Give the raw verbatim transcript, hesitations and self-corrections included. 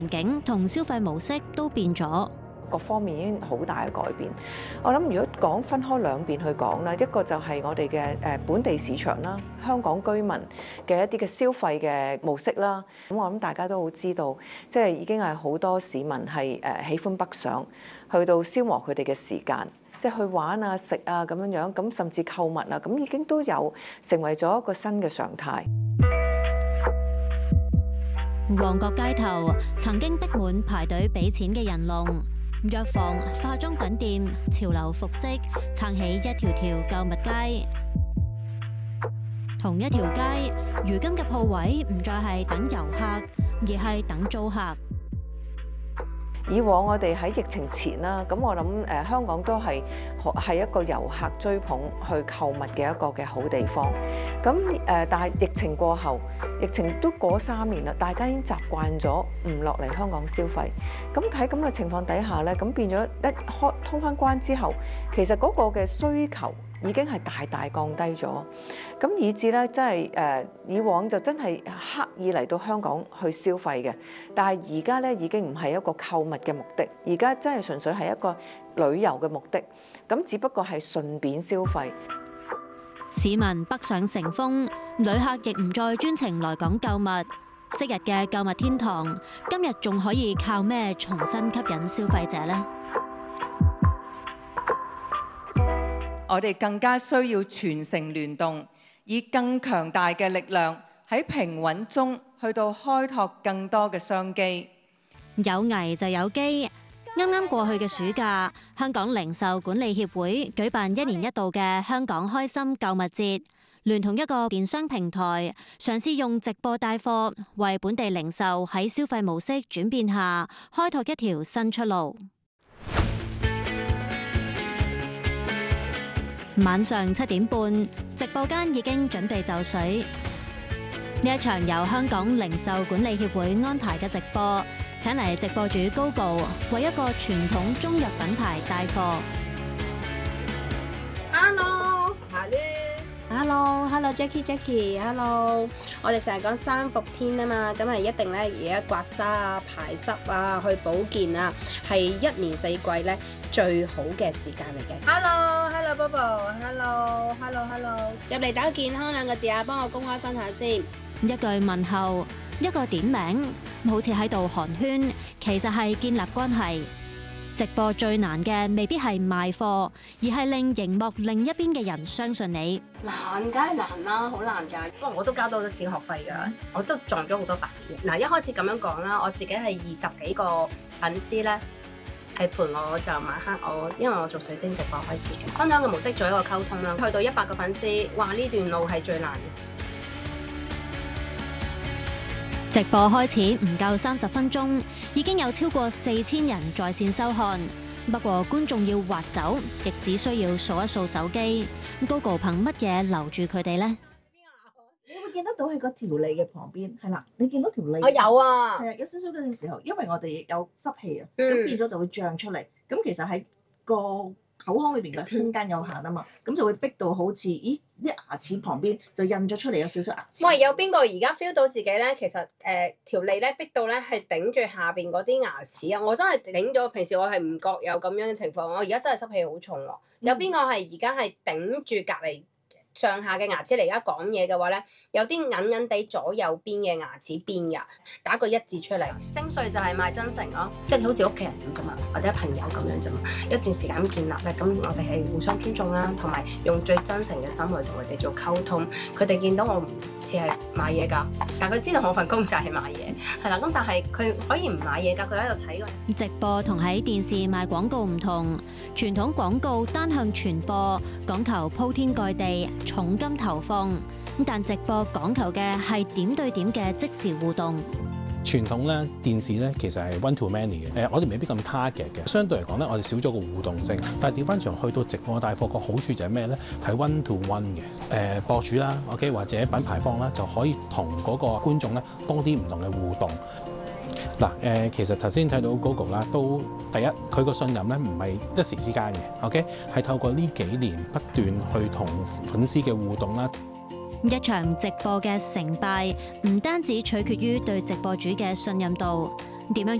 環境同消費模式都變咗。 各方面已經好大嘅改變。我諗如果講分開兩邊去講啦，一個就係我哋嘅誒本地市場啦，香港居民嘅一啲嘅消費嘅模式啦。咁我諗大家都好知道，即係已經係好多市民係誒喜歡北上，去到消磨佢哋嘅時間，即係去玩啊、食啊咁樣樣，咁甚至購物啊，咁已經都有成為咗一個新嘅常態。 旺角街頭曾經逼滿排隊俾錢嘅人龍。藥房、化妝品店、潮流服飾撐起一條條購物街。同一條街，如今嘅鋪位唔再係等遊客，而係等租客。 以往我哋喺疫情前啦，咁我諗誒香港都係係一個遊客追捧去購物嘅一個嘅好地方。咁誒，但係疫情過後，疫情都過三年啦，大家已經習慣咗唔落嚟香港消費。咁喺咁嘅情況底下咧，咁變咗一開通返關之後，其實嗰個嘅需求已經係大大降低咗。咁以至咧，真係誒以往就真係刻意嚟到香港去消費嘅，但係而家咧已經唔係一個購物嘅目的，而家真係純粹係一個旅遊嘅目的。咁只不過係順便消費。 市民北上成風，旅客亦唔再專程來港購物。昔日嘅購物天堂，今日仲可以靠咩重新吸引消費者呢？ 我哋更加需要全城聯動，以更強大嘅力量喺平穩中去到開拓更多嘅商機。 有危就有機。啱啱過去嘅暑假，香港零售管理協會舉辦一年一度嘅香港開心購物節，聯同一個電商平台，嘗試用直播帶貨，為本地零售喺消費模式轉變下，開拓一條新出路。晚上七點半，直播間已經準備就緒。呢一場由香港零售管理協會安排嘅直播，請嚟直播主 Gogo 為一個傳統中藥品牌帶貨。 Hello，Hello，Hello，Jackie，Jackie，Hello。我哋成日講三伏天啊嘛，咁係一定咧而家刮痧啊、排濕啊、去保健啊，係一年四季咧最好嘅時間嚟嘅。Hello，Hello，Bobo，Hello，Hello，Hello。入嚟打健康兩個字啊，幫我公開分享先。 一句問候，一個點名，好似喺度寒暄，其實係建立關係。直播最難嘅未必係賣貨，而係令熒幕另一邊嘅人相信你。 難梗係難啦，好難㗎。不過我都交多咗錢學費㗎，我都撞咗好多白眼。嗱，一開始咁樣講啦，我自己係二十幾個粉絲咧，係陪我就晚黑我，因為我做水晶直播開始嘅，分享嘅模式做一個溝通啦。去到一百個粉絲，哇！呢段路係最難嘅。 直播開始唔夠三十分鐘，已經有超過四千人在線收看。不過觀眾要滑走，亦只需要掃一掃手機。Gogo 憑乜嘢留住佢哋呢？ 你會見得到喺個條脷嘅旁邊，係啦，你見到條脷？ 我有啊， 係啊，有少少嗰陣時候，因為我哋有濕氣啊，咁、 嗯、 變咗就會脹出嚟。咁其實喺個口腔裏邊嘅空間有限啊嘛，咁就會逼到好似，咦啲牙齒旁邊就印咗出嚟有少少牙齒。 喂，有邊個而家 feel 到自己咧？其實誒、呃、條脷咧逼到咧係頂住下邊嗰啲牙齒啊！我真係頂咗，平時我係唔覺有咁樣嘅情況，我而家真係濕氣好重喎。有邊個係而家係頂住隔離上下嘅牙齒嚟而家講嘢嘅話咧，有啲韌韌地左右邊嘅牙齒邊㗎，打個一字出嚟。精髓就係賣真誠咯，即係好似屋企人咁啫嘛，或者朋友咁樣啫嘛。一段時間咁建立咧，咁我哋係互相尊重啦，同埋用最真誠嘅心去同佢哋做溝通。佢哋見到我唔似係買嘢㗎，但係佢知道我份工就係買嘢，係啦。咁但係佢可以唔買嘢㗎，佢喺度睇㗎。 直播同喺電視賣廣告唔同，傳統廣告單向傳播，講求鋪天蓋地，重金投放，但直播講求嘅係點對點嘅即時互動。 傳統咧電視咧其實係 one to many 嘅，誒我哋未必咁 target 嘅，相對嚟講咧我哋少咗個互動性。但係調翻場去到直播帶貨個好處就係咩咧？係 one to one 嘅，誒博主啦 ，OK 或者品牌方啦就可以同嗰個觀眾咧多啲唔同嘅互動。嗱誒，其實頭先睇到 Gogo 啦，都第一佢個信任咧唔係一時之間嘅 ，OK 係透過呢幾年不斷去同粉絲嘅互動啦。 一場直播嘅成敗，唔單止取決於對直播主嘅信任度， 點樣